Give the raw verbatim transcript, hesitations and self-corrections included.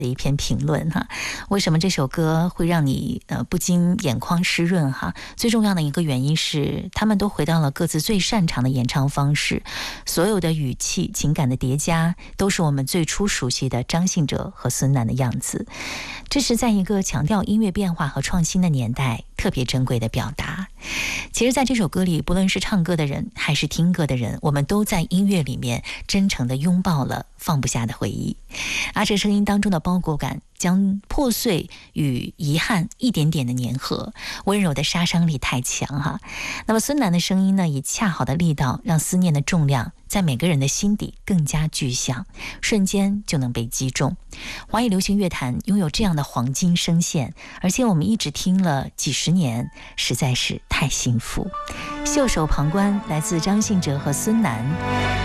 的一篇评论哈，为什么这首歌会让你呃不禁眼眶湿润哈？最重要的一个原因是，他们都回到了各自最擅长的演唱方式，所有的语气、情感的叠加，都是我们最初熟悉的张信哲和孙楠的样子。这是在一个强调音乐变化和创新的年代，特别珍贵的表达。其实在这首歌里，不论是唱歌的人还是听歌的人，我们都在音乐里面真诚地拥抱了放不下的回忆，而这声音当中的包裹感将破碎与遗憾一点点的粘合，温柔的杀伤力太强哈。那么孙楠的声音呢，以恰好的力道让思念的重量在每个人的心底更加具象，瞬间就能被击中。华语流行乐坛拥有这样的黄金声线，而且我们一直听了几十年，实在是太幸福。袖手旁观，来自张信哲和孙楠。